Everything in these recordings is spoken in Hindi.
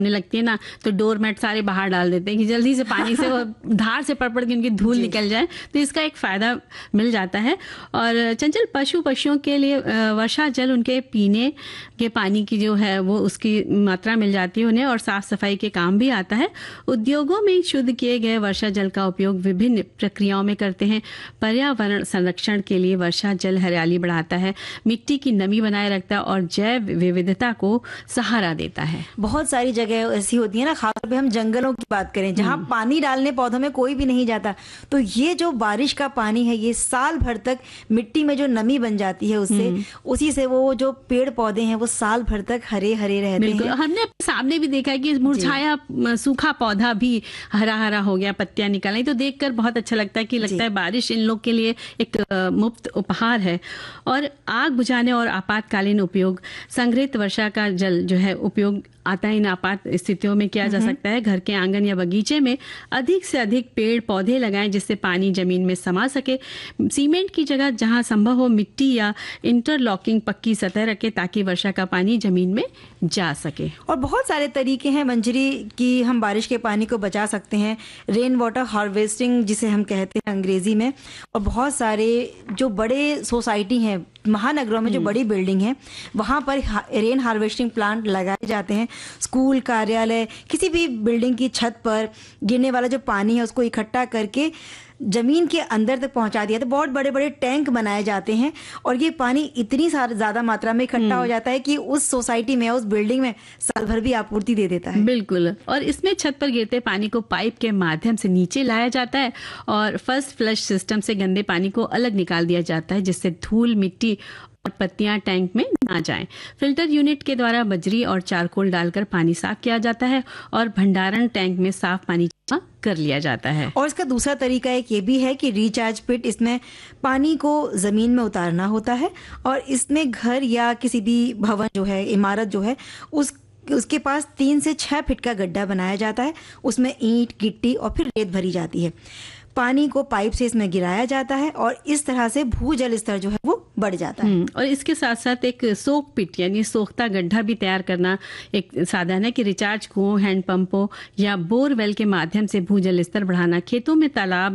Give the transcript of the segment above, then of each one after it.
लगती है ना, तो डोरमेट सारे बाहर डाल देते हैं कि जल्दी से पानी से वो धार से पड़ के उनकी धूल निकल जाए। तो इसका एक फ़ायदा मिल जाता है। और चंचल, पशुओं के लिए वर्षा जल उनके पीने के पानी की जो है वो उसकी मात्रा मिल जाती है उन्हें, और साफ सफाई के काम भी आता है। उद्योगों में शुद्ध किए गए वर्षा जल का उपयोग विभिन्न प्रक्रियाओं में करते हैं। पर्यावरण संरक्षण के लिए वर्षा जल हरियाली बढ़ाता है, मिट्टी की नमी बनाए रखता है और जैव विविधता को सहारा देता है। बहुत सारी जगह ऐसी होती है ना, खासतौर पे हम जंगलों की बात करें जहाँ पानी डालने पौधों में कोई भी नहीं जाता, तो ये जो बारिश का पानी है ये साल भर तक मिट्टी में जो नमी बन जाती है उससे, उसी से वो जो पेड़ पौधे हैं वो साल भर तक हरे हरे रहते हैं। हमने सामने भी देखा है कि मुरझाया सूखा पौधा भी हरा हरा हो गया, पत्तियां निकल आई, तो देखकर बहुत अच्छा लगता है कि लगता है बारिश इन लोग के लिए एक मुफ्त उपहार है। और आग बुझाने और आपातकालीन उपयोग, संग्रहित वर्षा का जल जो है उपयोग आता है इन आपात स्थितियों में किया जा सकता है। घर के आंगन या बगीचे में अधिक से अधिक पेड़ पौधे लगाएं जिससे पानी जमीन में समा सके। सीमेंट की जगह जहां संभव हो मिट्टी या इंटरलॉकिंग पक्की सतह रखें ताकि वर्षा का पानी जमीन में जा सके। और बहुत सारे तरीके हैं मंजरी की हम बारिश के पानी को बचा सकते हैं। रेन वाटर हार्वेस्टिंग जिसे हम कहते हैं अंग्रेजी में, और बहुत सारे जो बड़े सोसाइटी हैं महानगरों में, जो बड़ी बिल्डिंग है वहाँ पर रेन हार्वेस्टिंग प्लांट लगाए जाते हैं। स्कूल, कार्यालय, किसी भी बिल्डिंग की छत पर गिरने वाला जो पानी है उसको इकट्ठा करके जमीन के अंदर तक पहुंचा दिया। तो बहुत बड़े बड़े टैंक बनाए जाते हैं और ये पानी इतनी ज्यादा मात्रा में इकट्ठा हो जाता है कि उस सोसाइटी में, उस बिल्डिंग में साल भर भी आपूर्ति दे देता है। बिल्कुल। और इसमें छत पर गिरते पानी को पाइप के माध्यम से नीचे लाया जाता है और फर्स्ट फ्लश सिस्टम से गंदे पानी को अलग निकाल दिया जाता है जिससे धूल, मिट्टी और पत्तियां टैंक में ना जाएं। फिल्टर यूनिट के द्वारा बजरी और चारकोल डालकर पानी साफ किया जाता है और भंडारण टैंक में साफ पानी जमा कर लिया जाता है। और इसका दूसरा तरीका एक ये भी है कि रिचार्ज पिट, इसमें पानी को जमीन में उतारना होता है और इसमें घर या किसी भी भवन जो है, इमारत जो है, उसके पास 3 से 6 फीट का गड्ढा बनाया जाता है। उसमें ईंट, गिट्टी और फिर रेत भरी जाती है। पानी को पाइप से इसमें गिराया जाता है और इस तरह से भूजल स्तर जो है वो बढ़ जाता है। और इसके साथ साथ एक सोक पिट यानी सोखता गड्ढा भी तैयार करना एक साधन है कि रिचार्ज कुओं, हैंडपंपों या बोरवेल के माध्यम से भूजल स्तर बढ़ाना। खेतों में तालाब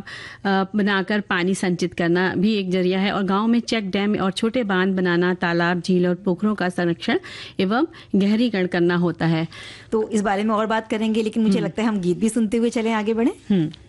बनाकर पानी संचित करना भी एक जरिया है और गाँव में चेक डैम और छोटे बांध बनाना, तालाब, झील और पोखरों का संरक्षण एवं गहरीकरण करना होता है। तो इस बारे में और बात करेंगे, लेकिन मुझे लगता है हम गीत भी सुनते हुए चले आगे बढ़े।